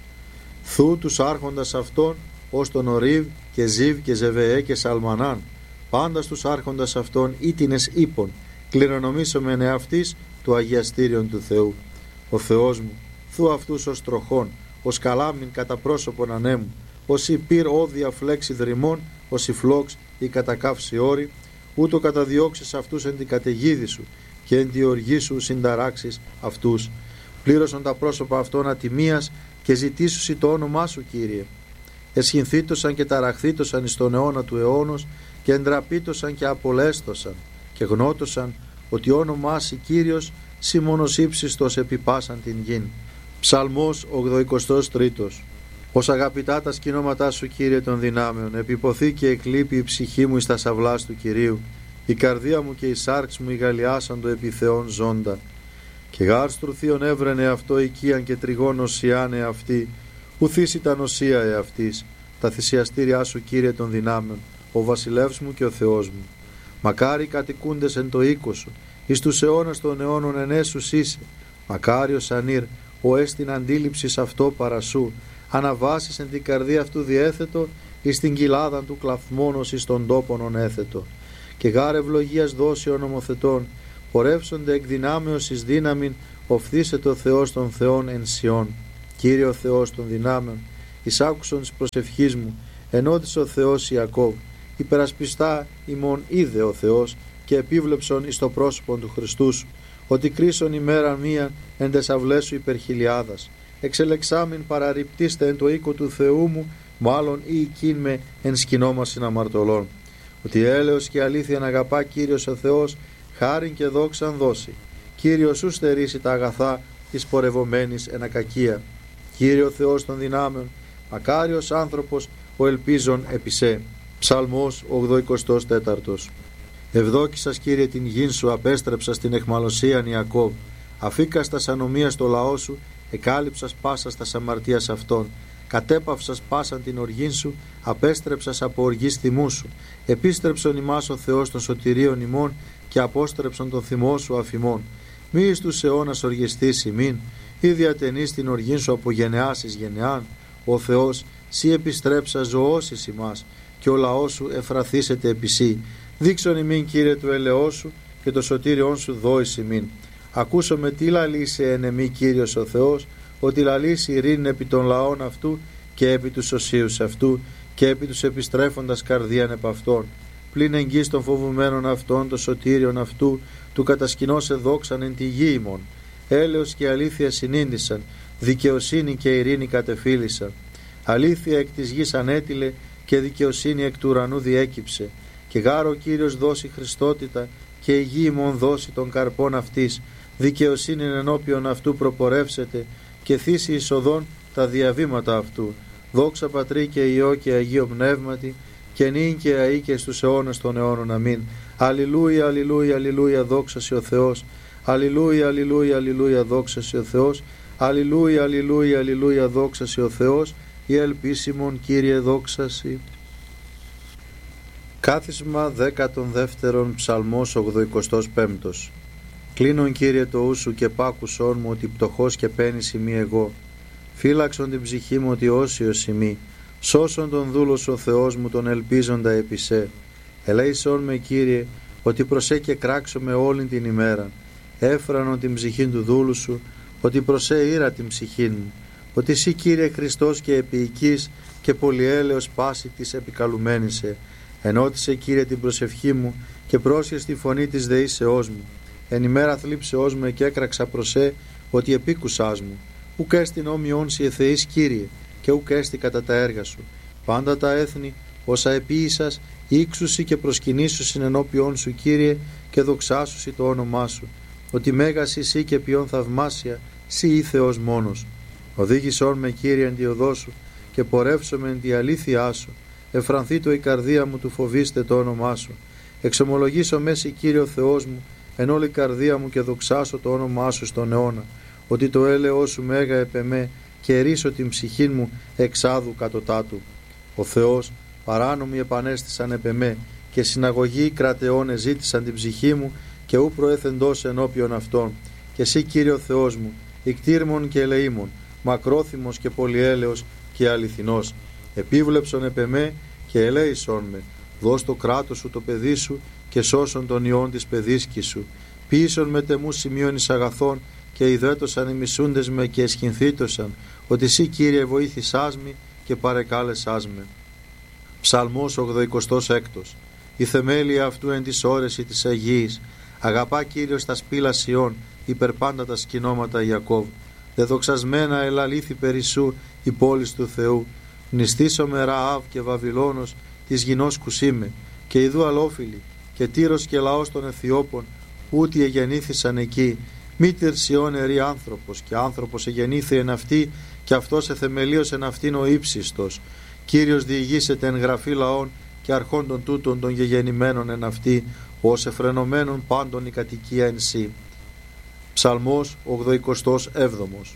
Θου τους άρχοντας αυτών ως τον Ορίβ και Ζίβ και Ζεβεέ και Σαλμανάν, πάντα στους άρχοντας αυτών ήτινες ύπων, κληρονομήσομεν εαυτής του αγιαστήριον του Θεού. Ο Θεός μου, θου αυτούς ως τροχών, ως καλάμιν κατά πρόσωπον ανέμου, ως η πυρ όδια φλέξη δρυμών, ως η φλόξ ή κατακαύση όρη, ούτω καταδιώξεις αυτούς εν την καταιγίδη σου και εν τη οργή σου συνταράξεις αυτούς. Πλήρωσαν τα πρόσωπα αυτών ατιμίας και ζητήσουσι το όνομά σου, Κύριε. Εσχυνθήτωσαν και ταραχθήτωσαν εις τον αιώνα του αιώνος και εντραπήτωσαν και απολέστωσαν και γνώτωσαν ότι όνομά σοι Κύριος σοι μόνος ύψιστος επιπάσαν την γην. Ψαλμός 83. Ως αγαπητά τα σκηνώματά σου, Κύριε των δυνάμεων, επιποθεί και εκλείπει η ψυχή μου εις τα σαυλάς του Κυρίου, η καρδία μου και η σάρξ μου ηγαλιάσαν το επί Θεόν ζώντα. Και γάρστρου θείον έβρενε αυτό οικίαν και τριγών οσιάνε αυτή, ουθείς ήταν οσία εαυτής, τα θυσιαστήριά σου, Κύριε των δυνάμεων, ο βασιλεύς μου και ο Θεός μου. Μακάρι κατοικούντες εν το οίκο σου, εις τους αιώνας των αιώνων ενέσους είσαι. Μακάριος ανήρ, ο έστιν αντίληψης αυτό παρασού, αναβάσεις εν την καρδία αυτού διέθετο, εις την κοιλάδα του κλαθμόνος εις των τόπων έθετο. Και γάρ ευλογίας δώσει ο νομοθετών, πορεύσονται εκ δυνάμεως εις δύναμην, οφθήσε το Θεός των Θεών εν Σιών. Κύριε ο Θεός των δυνάμεων, εις άκουσον της προσευχής μου, ενώτησε ο Θεός Ιακώβ, υπερασπιστά ημών είδε ο Θεός και επίβλεψον εις το πρόσωπον του Χριστού σου, ότι κρίσον ημέρα μία εν τες αυλές σου υπερχιλιάδας. Εξελεξάμην παραρριπτήστε εν το οίκο του Θεού μου, μάλλον ή οικίν με εν σκηνόμασιν αμαρτωλών. Ότι έλεος και αλήθεια αγαπά Κύριος ο Θεός, χάριν και δόξαν δώσει. Κύριος σου στερήσει τα αγαθά της πορευομένης εν ακακία. Κύριε ο Θεός των δυνάμεων, μακάριος άνθρωπος ο ελπίζων επισέ. Ψαλμός 84. Ευδόκησας, Κύριε, την γην σου, απέστρεψας την εχμαλωσίαν Ιακώβ. Αφήκας τας ανομίας το λαό σου, εκάλυψας πάσας τας αμαρτίας αυτών. Κατέπαυσας πάσαν την οργήν σου, απέστρεψας από οργής θυμού σου. Επίστρεψον ημάς ο Θεός των σωτηρίων ημών και απόστρεψον τον θυμό σου αφημών. Μη εις τους αιώνας οργιστείς ημίν, ή διατενείς την οργήν σου από γενεάς εις γενεάν. Ο Θεός, σύ επιστρέψα ζωώσεις ημάς, και ο λαός σου εφραθήσεται επί σύ. Δείξον ημίν, Κύριε, του ελεός σου και το σωτήριόν σου δόης ημίν. Ακούσομαι τι λαλήσει εν εμή, Κύριος ο Θεός, ότι λαλήσει ειρήνη επί των λαών αυτού και επί τους οσίους αυτού και επί τους επιστρέφοντας καρδίαν επ' αυτών. Πλην εγγύς των φοβουμένων αυτών, το σωτήριον αυτού, του κατασκηνώσε δόξαν εν τη γη ημών. Έλεος και αλήθεια συνήντησαν, δικαιοσύνη και ειρήνη κατεφύλησαν. Αλήθεια εκ της γης ανέτειλε και δικαιοσύνη εκ του ουρανού διέκυψε. Και γάρο ο Κύριος δώσει χριστότητα και η γη ημών δώσει των καρπών αυτής. Δικαιοσύνη ενώπιον αυτού προπορεύσεται και θύσει εισοδών τα διαβήματα αυτού. Δόξα Πατρί και Υιό και Αγίο Πνεύματι, και νυν και αεί και στους αιώνας των αιώνων. Αμήν. Αλληλούια, αλληλούια, αλληλούια, δόξα σε ο Θεός. Αλληλούια, αλληλούια, αλληλούια, δόξα σε ο Θεός. Αλληλούια, αλληλούια, αλληλούια, δόξα σε ο Θεός. Η ελπίσιμον, Κύριε, δόξα σοι. Κάθισμα 12 Ψαλμός 85. Κλείνον, Κύριε, το ου σου και πάκουσόν μου, ότι πτωχός και πένης ημί εγώ. Φύλαξον την ψυχή μου, ότι όσιος ημί. Σώσον τον δούλος ο Θεός μου, τον ελπίζοντα επί σε. Ελέησόν με, Κύριε, ότι προσέ και κράξω με όλην την ημέρα. Έφρανον την ψυχήν του δούλου σου, ότι προσέ ήρα την ψυχήν μου. Ότι εσύ, Κύριε, Χριστός και επίοικης και πολυέλεος πάση της επικαλουμένησε. Ενώτισε, Κύριε, την προσευχή μου και πρόσχες τη φωνή της δεήσεώς μου. Εν ημέρα θλίψεώς μου και έκραξα προσέ, ότι επίκουσάς μου. Ουκ έστιν όμοιον σοι εθεείς, Κύριε, και ουκ έστι κατά τα έργα σου. Πάντα τα έθνη όσα επίησας, ήξουσι και προσκυνήσουσιν ενώπιον σου, Κύριε, και δοξάσουσι το όνομά σου, ότι μέγας εσύ και ποιον θαυμάσια, σύ ή Θεός μόνος. Οδήγησόν με, Κύριε, εν τη οδό σου, και πορεύσομαι εν τη αλήθειά σου. Εφρανθεί το η καρδία μου του φοβήστε το όνομά σου. Εξομολογήσω μέση, Κύριε ο Θεός μου, εν όλη καρδία μου, και δοξάσω το όνομά σου στον αιώνα, ότι το έλεος σου μέγα επεμέ, και ρίσω την ψυχή μου εξάδου κατωτάτου. Ο Θεός παράνομοι επανέστησαν επεμέ, και συναγωγοί κρατεώνε ζήτησαν την ψυχή μου, και ου προέθεντος ενώπιον αυτών. Και εσύ, Κύριε ο Θεός μου, ικτήρμον και ελεήμον, μακρόθυμος και πολυέλεος και αληθινός, επίβλεψον επεμέ και ελέησον με. Δώσ' το κράτος σου το παιδί σου, και σώσον τον ιόν της παιδίσκης σου. Ποιήσον με τεμού σημείων εις αγαθών, και ιδέτωσαν οι μισούντες με και εσχυνθήτωσαν, ότι εσύ, Κύριε, βοήθησάς με και παρεκάλεσάς με. Ψαλμός 86. Η θεμέλια αυτού εν της όρεση της Αγίας. Αγαπά, Κύριος, τα σπήλα Σιών, υπερπάντα τα σκηνώματα Ιακώβ. Δεδοξασμένα ελαλήθη περισσού η πόλης του Θεού. Νηστήσομαι Ραάβ και Βαβυλώνος της γινός κουσίμε, και ιδού αλόφιλοι, και Τύρος και λαός των Αιθιώπων, ούτι εγεννήθησαν εκεί. Μήτερ Σιών ερεί άνθρωπος, και άνθρωπος εγεννήθη εν αυτή, και αυτός εθεμελίος εν αυτήν ο ύψιστος. Κύριος διηγήσεται εν γραφή λαών, και αρχών των τούτων των γεγεννημένων εν αυτή, ως εφρενωμένων πάντων η κατοικία εν σύ. Ψαλμός 87.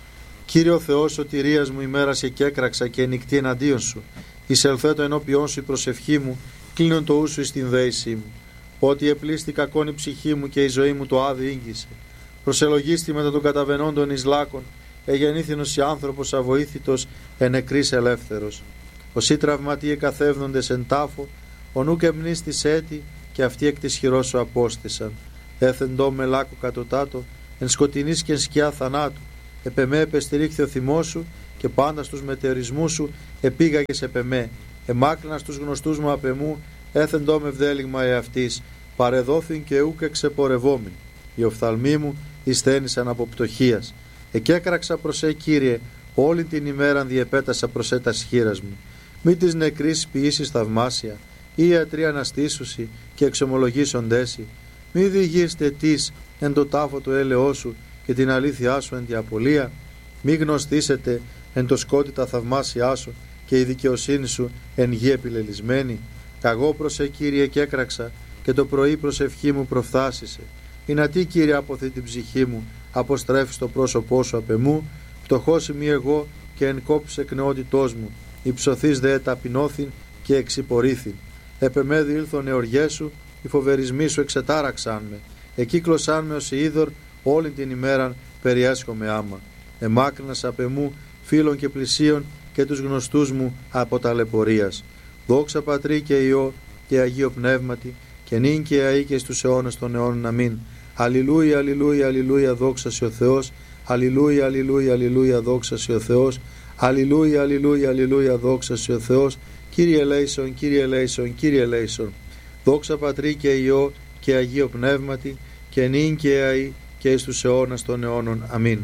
Κύριε ο Θεός σωτηρίας μου, ημέρασε και έκραξα και νυχτή εναντίον σου. Εισελθέτω ενώπιόν σου η προσευχή μου, κλείνον το ούσου εις την δέησή μου. Ότι επλήστη κακόν η ψυχή μου, και η ζωή μου το άδει ήγγισε. Προσελογίστη μετά των καταβενόντων εις λάκων, εγεννήθηνος η άνθρωπος αβοήθητος, εν νεκρής ελεύθερος. Όσοι τραυματίε καθεύδοντες εν τάφο, ο νουκ εμνίστης έτη, και αυτοί εκ της χειρός σου απόστησαν. Έθεντο με λάκκο κατωτάτο, εν σκοτεινής και εν σκιά θανάτου. Επεμέ επεστηρίχθη ο θυμός σου, και πάντα στους μετεωρισμούς σου επήγαγες επεμέ. Εμάκρινα στους γνωστούς μου απεμού, έθεντο με βδέλιγμα εαυτής. Παρεδόθην και ούκ εξεπορευόμην. Οι οφθαλμοί μου εισθένησαν από πτωχίας. Εκέκραξα προς Κύριε, όλη την ημέραν διεπέτασα προς τας χείρας μου. Μη της νεκρής ποιήσεις θαυμάσια, ή ιατροί αναστήσουσι και εξομολογήσοντέσι. Μη διηγείστε της εν το τάφο του έλεος σου, και την αλήθειά σου εν τη απολία. Μη γνωστήσετε εν το σκότι τα θαυμάσια σου, και η δικαιοσύνη σου εν γη επιλελισμένη. Καγώ προς Κύριε και έκραξα, και το πρωί προσευχή μου προφθάσισε. Είναι τι, Κύριε, αποθεί την ψυχή μου, αποστρέφεις το πρόσωπό σου απ' εμού. Πτωχός ημί εγώ, και εν κόπης εκ νεότητός μου. Υψωθείς δε ταπεινώθην και εξυπορήθην. Επεμέ διήλθον εωργές σου, οι φοβερισμοί σου εξετάραξαν με. Εκύκλωσαν με ως είδωρ, όλη την ημέραν περιέσχομαι άμα. Εμάκρυνας απ' εμού φίλων και πλησίων, και τους γνωστούς μου από ταλαιπωρίας. Δόξα Πατρί και Υιό και Αγίο Πνεύματι, και νυν και αεί και στους αιώνας των αιώνων. Αμήν. Αλληλούια, αλληλούια, αλληλούια, δόξα σε ο Θεός. Αλληλούια, αλληλούια, αλληλούια, δόξα σε ο Θεός. Αλληλούια, αλληλούια, αλληλούια, δόξα σε ο Θεός. Κύριε ελέησον, Κύριε ελέησον, Κύριε ελέησον. Δόξα Πατρί και Υιό και Αγίο Πνεύματι, και νυν και αεί και εις τους αιώνας των αιώνων. Αμήν.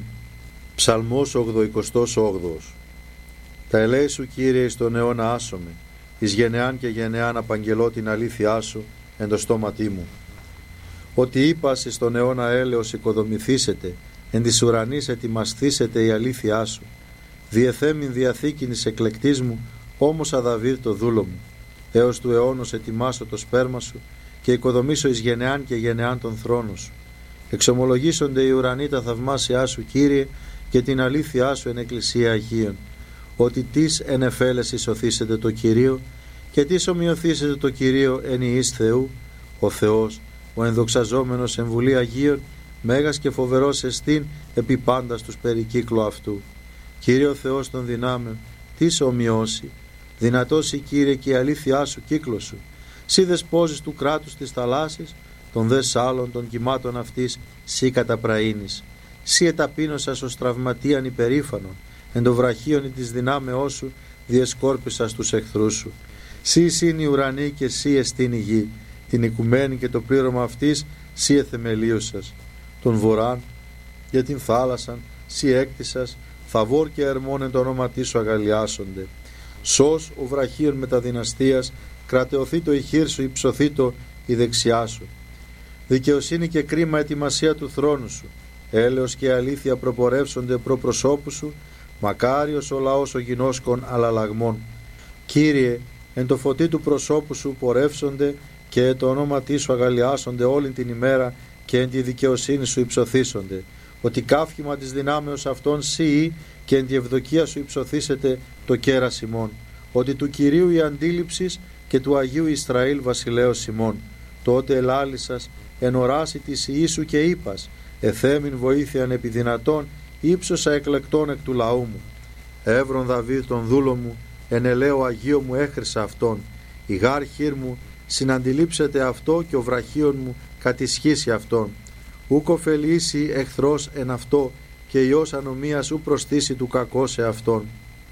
Ψαλμός 88. Τα ελέη σου, Κύριε, εις τον αιώνα άσομαι, εις γενεάν και γενεάν απαγγελώ την αλήθειά σου εν το στόματί μου. Ότι είπας εις τον αιώνα έλεος οικοδομηθήσετε, εν της ουρανής ετοιμασθήσετε η αλήθειά σου. Διεθέμην διαθήκην εις εκλεκτής μου, όμως αδαβίδ το δούλο μου. Έως του αιώνος ετοιμάσω το σπέρμα σου, και οικοδομήσω εις γενεάν και γενεάν τον θρόνο σου. Εξομολογήσονται οι ουρανοί τα θαυμάσια σου, Κύριε, και την αλήθειά σου εν εκκλησία Αγίων. Ότι τις εν εφέλεση σωθήσετε το Κυρίο, και τις ομοιωθήσετε το Κυρίο εν ιής Θεού. Ο Θεός, ο ενδοξαζόμενος εν βουλή Αγίων, μέγας και φοβερός εστίν επί πάντα στους περικύκλου αυτού. Κύριε ο Θεός των δυνάμεων, τις ομοιώσει. Δυνατός η, Κύριε, και η αλήθειά σου κύκλο σου. Σύ δεσπόζεις του κράτους της θαλάσσης, των δε σάλων των κυμάτων αυτής, σύ καταπραήνεις. Σύ εταπείνωσας ως τραυματίαν υπερήφανον, εν το βραχίον της δυνάμεώς σου διεσκόρπισας τους εχθρούς σου. Σύ εισήν η ουρανή και σύ εστίν η γη, την οικουμένη και το πλήρωμα αυτής σύ εθεμελίωσας. Τον βοράν για την θάλασσαν σύ έκτισας, θαβόρ και ερμόν εν το όνομα σου αγαλιάσονται. Σως ο βραχίων μεταδυναστείας, κρατεωθεί το η χείρ σου, υψωθεί το η δεξιά σου. Δικαιοσύνη και κρίμα ετοιμασία του θρόνου σου, έλεος και αλήθεια προπορεύσονται προ προσώπου σου, μακάριος ο λαός ο γινώσκων αλλαλαγμών. Κύριε, εν το φωτί του προσώπου σου πορεύσονται και το ονόματί σου αγαλιάσονται όλη την ημέρα και εν τη δικαιοσύνη σου υψωθήσονται. Ότι κάφημα της δυνάμεως αυτών σιεί και εν τη ευδοκία σου υψωθήσετε το κέρας ημών. Ότι του Κυρίου η αντίληψης και του Αγίου Ισραήλ βασιλέως ημών. Τότε ελάλησας εν οράση της Ιησού και είπας, εθέμην βοήθειαν επί δυνατών, ύψωσα εκλεκτών εκ του λαού μου. Εύρον Δαβίδ τον δούλο μου, εν ελαίο Αγίο μου έχρισα αυτόν. Η γάρ χείρ μου συναντιλήψεται αυτό και ο βραχίον μου κατησχίσει αυτόν. Ούκ ωφελήσει εχθρός εν αυτό και ιός ανομίας ου προστήσει του κακό σε αυτόν.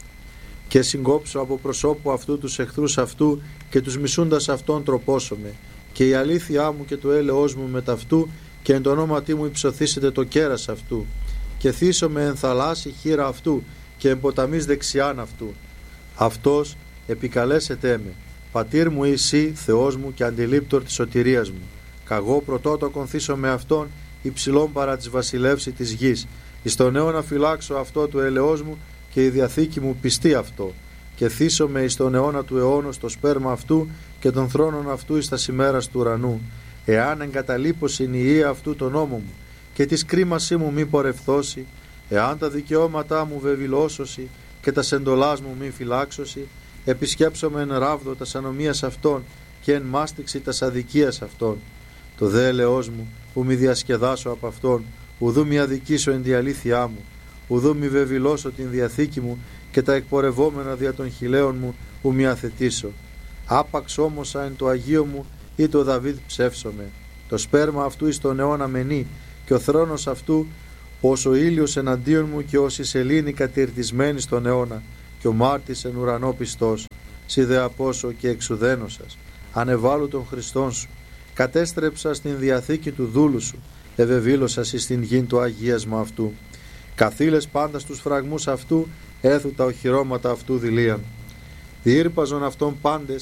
Και συγκόψω από προσώπου αυτού τους εχθρούς αυτού και τους μισούντας αυτόν τροπώσομαι. Και η αλήθειά μου και το έλεος μου με ταυτού και εν το ονόματί μου υψωθήσετε το κέρας αυτού. Και θύσομαι εν θαλάσσι χείρα αυτού και εν ποταμής δεξιάν αυτού. Αυτός επικαλέσετε με, πατήρ μου εσύ Θεός μου και αντιλήπτορ της σωτηρίας μου. Καγώ πρωτότοκον θύσω με αυτόν υψηλών παρά της βασιλεύση της γης. Εις τον αιώνα φυλάξω αυτό του ελεός μου και η διαθήκη μου πιστεί αυτό. Και θύσομαι εις τον αιώνα του αιώνος το σπέρμα αυτού και των θρόνων αυτού εις τα ημέρας του ουρανού. Εάν εγκαταλείπωσιν η ιεία αυτού τον νόμο μου και της κρίμασή μου μη πορευθώσει, εάν τα δικαιώματά μου βεβηλώσωση και τα σεντολάς μου μη φυλάξωση, επισκέψομαι εν ράβδο τας ανομίας αυτών και εν μάστιξη τας αδικίας αυτών. Το δε ελεός μου που μη διασκεδάσω από αυτόν, ουδού μη αδικήσω εν τη αλήθειά μου, ουδού μη βεβηλώσω την διαθήκη μου και τα εκπορευόμενα δια των χιλέων μου που μη αθετήσω. Άπαξ όμως εν το Αγίο μου ή το Δαβίδ ψεύσομαι. Το σπέρμα αυτού εις τον αιώνα μενεί και ο θρόνος αυτού ως ο ήλιος εναντίον μου και ως η σελήνη κατηρτισμένη στον αιώνα και ο μάρτης εν ουρανό πιστός. Σι δε απόσω και εξουδένωσας, ανεβάλου των Χριστών σου, κατέστρεψα στην διαθήκη του δούλου σου, ευεβήλωσας εις την γην του αγίασμα αυτού. Καθήλες πάντα στους φραγμούς αυτού, έθου τα οχυρώματα αυτού δηλίαν. Διήρπαζον αυτόν πάντες